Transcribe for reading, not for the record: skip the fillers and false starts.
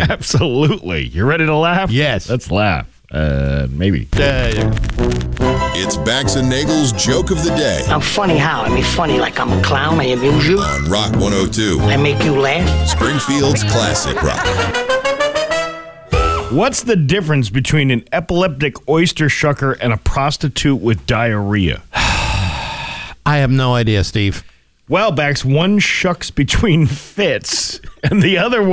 Absolutely. You ready to laugh? Yes. Let's laugh. Maybe. It's Bax and Nagel's Joke of the Day I'm funny how? I mean, funny like I'm a clown. I amuse you. on Rock 102, I make you laugh. Springfield's classic rock. What's the difference between an epileptic oyster shucker and a prostitute with diarrhea? I have no idea, Steve. Well, Bax, one shucks between fits, and the other